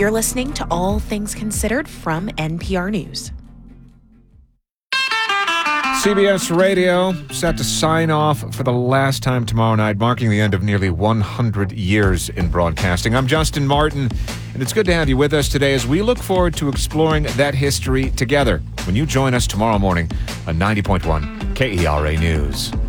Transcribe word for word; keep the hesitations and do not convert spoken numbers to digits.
You're listening to All Things Considered from N P R News. C B S Radio set to sign off for the last time tomorrow night, marking the end of nearly one hundred years in broadcasting. I'm Justin Martin, and it's good to have you with us today as we look forward to exploring that history together when you join us tomorrow morning on ninety point one K E R A News.